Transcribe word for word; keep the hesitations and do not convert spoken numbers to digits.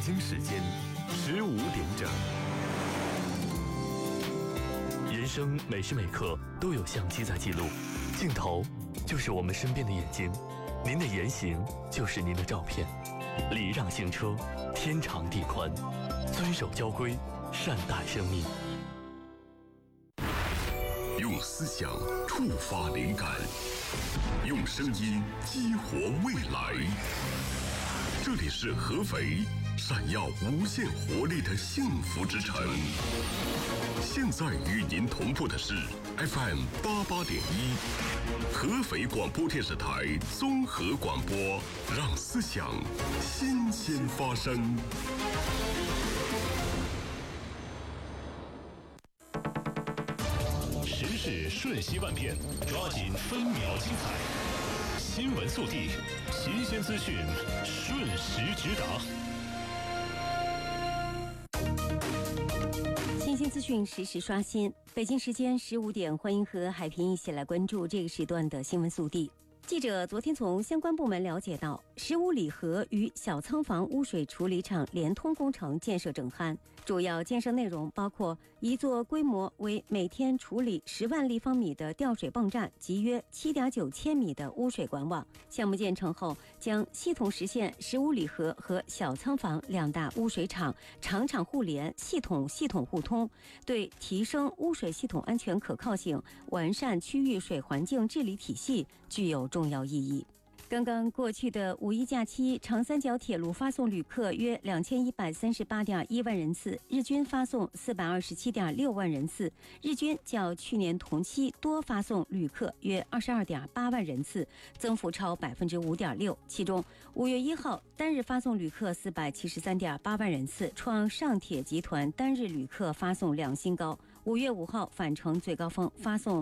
京时间十五点整。人生每时每刻都有相机在记录，镜头就是我们身边的眼睛，您的言行就是您的照片。礼让行车，天长地宽，遵守交规，善待生命。 用思想触发灵感，用声音激活未来。这里是合肥，闪耀无限活力的幸福之城。现在与您同步的是 F M 八八点一，合肥广播电视台综合广播，让思想新鲜发生。 时事瞬息万变，抓紧分秒精彩。新闻速递，新鲜资讯，瞬时直达。 新鲜资讯实时刷新。北京时间十五点，欢迎和海平一起来关注这个时段的新闻速递。记者昨天从相关部门了解到，十五里河与小仓房污水处理厂联通工程建设正酣，主要建设内容包括一座规模为每天处理十万立方米的吊水泵站及约七点九千米的污水管网。项目建成后，将系统实现十五里河和小仓房两大污水厂厂厂互联、系统系统互通，对提升污水系统安全可靠性、完善区域水环境治理体系具有重要意义。刚刚过去的五一假期，长三角铁路发送旅客约两千一百三十八点一万人次，日均发送四百二十七点六万人次，日均较去年同期多发送旅客约二十二点八万人次，增幅超百分之五点六。其中，五月一号单日发送旅客四百七十三点八万人次，创上铁集团单日旅客发送量新高。五月五号返程最高峰发送